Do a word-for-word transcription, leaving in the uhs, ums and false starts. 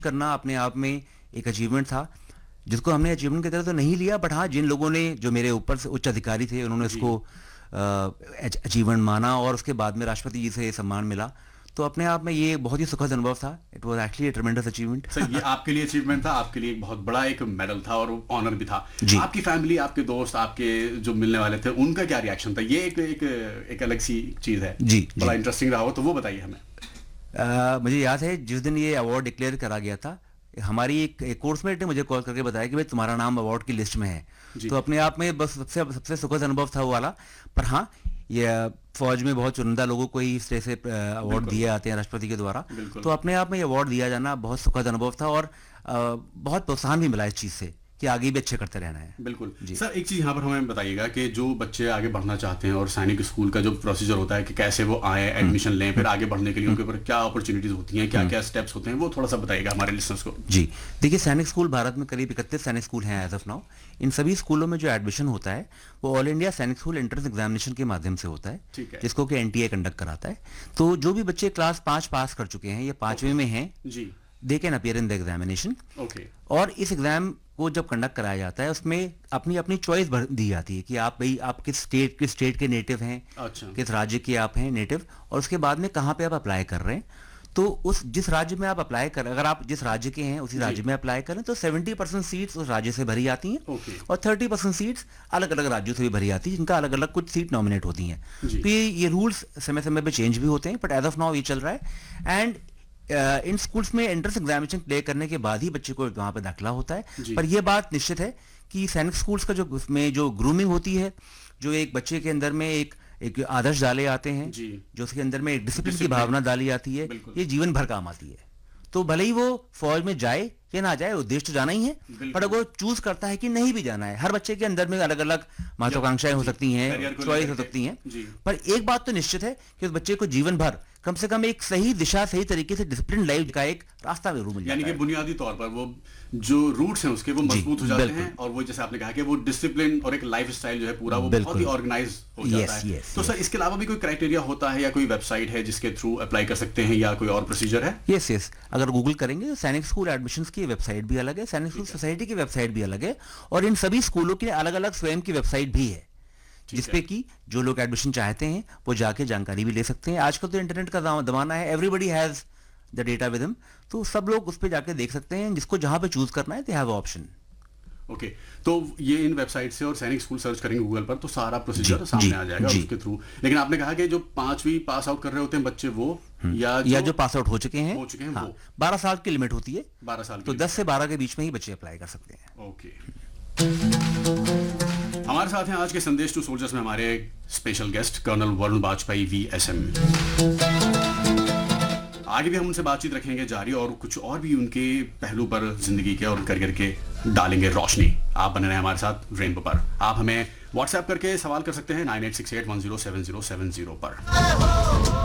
करना अपने आप में एक अचीवमेंट था, जिसको हमने अचीवमेंट की तरह तो नहीं लिया, बट हाँ, जिन लोगों ने, जो मेरे ऊपर से उच्च अधिकारी थे, उन्होंने इसको अचीवमेंट माना और उसके बाद में राष्ट्रपति जी से ये सम्मान मिला, तो अपने आप में ये बहुत ही सुखद अनुभव था। It was actually a ट्रेमेंडस achievement. Sir, ये आपके लिए अचीवमेंट था, आपके लिए एक बहुत बड़ा एक मेडल था और ऑनर भी था। आपकी फैमिली, आपके दोस्त, आपके जो मिलने वाले थे, उनका क्या रिएक्शन था? ये एक एक, एक अलग सी चीज है जी, बड़ा इंटरेस्टिंग रहा हो, तो वो बताइए हमें। uh, मुझे याद है जिस दिन ये अवार्ड डिक्लेयर करा गया था, हमारी एक, एक कोर्समेट ने मुझे कॉल करके बताया कि भाई तुम्हारा नाम अवार्ड की लिस्ट में है। तो अपने आप में बस सबसे सबसे सुखद अनुभव था वो वाला। पर हाँ, ये फौज में बहुत चुनिंदा लोगों को ही इस तरह से अवार्ड दिए जाते हैं राष्ट्रपति के द्वारा, तो अपने आप में ये अवार्ड दिया जाना बहुत सुखद अनुभव था और आ, बहुत प्रोत्साहन भी मिला इस चीज़ से कि आगे भी अच्छे करते रहना है। बिल्कुल सर, एक चीज़ यहाँ पर हमें बताइएगा कि जो बच्चे आगे बढ़ना चाहते हैं और सैनिक स्कूल का जो प्रोसीजर होता है कि कैसे वो आए, एडमिशन लें, फिर आगे बढ़ने के लिए उनके ऊपर क्या अपॉर्चुनिटीज होती हैं, क्या क्या स्टेप्स होते हैं, वो थोड़ा सा बताइएगा हमारे लिसनर्स को। जी देखिए, सैनिक स्कूल भारत में करीब इकतीस सैनिक स्कूल हैं एज ऑफ नाउ। इन सभी स्कूलों में जो एडमिशन होता है वो ऑल इंडिया सैनिक स्कूल एंट्रेंस एग्जामिनेशन के माध्यम से होता है, जिसको कि एनटीए कंडक्ट कराता है। तो जो भी बच्चे क्लास पाँच पास कर चुके हैं या पांचवें में हैं, they can appear in the examination. और इस एग्जाम को जब कंडक्ट कराया जाता है उसमें अपनी अपनी चॉइस दी जाती है कि आप भाई आप किस स्टेट किस स्टेट के नेटिव हैं, अच्छा। किस राज्य के आप हैं नेटिव, और उसके बाद में कहाँ पे आप अप्लाई कर रहे हैं। तो उस जिस राज्य में आप अप्लाई कर, अगर आप जिस राज्य के हैं उसी राज्य में अप्लाई करें तो सत्तर परसेंट सीट्स उस राज्य से भरी जाती हैं और तीस परसेंट सीट्स अलग अलग राज्यों से भी भरी जाती हैं, जिनका अलग अलग कुछ सीट नॉमिनेट होती हैं। तो ये ये रूल्स समय समय पे चेंज भी होते हैं, बट एज ऑफ नाउ ये चल रहा है। एंड Uh, इन स्कूल्स में एंट्रेंस एग्जामिनेशन क्लियर करने के बाद ही बच्चे को वहां पर दाखिला होता है। पर यह बात निश्चित है कि सैनिक स्कूल्स का जो उसमें जो ग्रूमिंग होती है, जो एक बच्चे के अंदर में एक एक आदर्श डाले आते हैं, जो उसके अंदर में एक डिसिप्लिन की भावना डाली जाती है, ये जीवन भर काम आती है। तो भले ही वो फौज में जाए या ना जाए, उद्देश्य तो जाना ही है, पर अगर वो चूज करता है कि नहीं भी जाना है, हर बच्चे के अंदर में अलग अलग महत्वाकांक्षाएं हो सकती हैं, चॉइस हो सकती हैं, पर एक बात तो निश्चित है कि उस बच्चे को जीवन भर कम से कम एक सही दिशा, सही तरीके से डिसिप्लिन लाइफ का एक रास्ता जरूर मिल जाता है। यानी कि बुनियादी तौर पर वो जो रूट्स हैं उसके वो मजबूत हो जाते हैं, और वो जैसे आपने कहा कि वो डिसिप्लिन और एक लाइफ स्टाइल जो है पूरा वो बहुत ही ऑर्गेनाइज हो जाता है। तो सर, इसके अलावा भी कोई क्राइटेरिया होता है या कोई वेबसाइट है जिसके थ्रू अप्लाई कर सकते हैं या कोई और प्रोसीजर है? यस यस अगर गूगल करेंगे तो सैनिक स्कूल एडमिशंस की वेबसाइट भी अलग है, सैनिक स्कूल सोसाइटी की वेबसाइट भी अलग है, और इन सभी स्कूलों की अलग अलग स्वयं की वेबसाइट भी है, जिसपे कि जो लोग एडमिशन चाहते हैं वो जाके जानकारी भी ले सकते हैं। आजकल तो इंटरनेट का जमाना है, everybody has the data with him, तो सब लोग उस पे जाके देख सकते हैं, जिसको जहां पे चूज करना है दे हैव ऑप्शन। ओके, तो ये इन वेबसाइट से और सैनिक स्कूल सर्च करेंगे गूगल पर तो सारा प्रोसीजर सामने आ जाएगा उसके थ्रू। लेकिन आपने कहा कि जो पांचवी पास आउट कर रहे होते हैं बच्चे वो या जो, या जो पास आउट हो चुके हैं हो चुके हैं हाँ, वो बारह साल की लिमिट होती है, बारह साल तो दस से बारह के बीच में ही बच्चे अप्लाई कर सकते हैं। ओके, हमारे साथ हैं आज के संदेश टू सोल्जर्स में हमारे special guest colonel Varun Vajpayee V S M. आगे भी हम उनसे बातचीत रखेंगे जारी, और कुछ और भी उनके पहलू पर जिंदगी के और करियर के डालेंगे रोशनी। आप बने रहे हमारे साथ रेनबो पर। आप हमें व्हाट्सएप करके सवाल कर सकते हैं nine eight six eight one zero seven zero seven zero पर।